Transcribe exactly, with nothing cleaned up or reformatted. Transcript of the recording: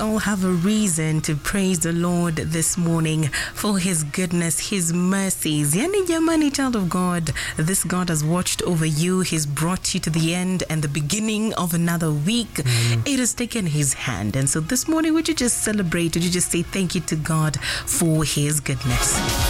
all have a reason to praise the Lord this morning for his goodness, his mercies. Yani jamani, child of God, this God has watched over you. He's brought you to the end and the beginning of another week. Mm. It has taken his hand. And so this morning, would you just celebrate? Would you just say thank you to God for his goodness?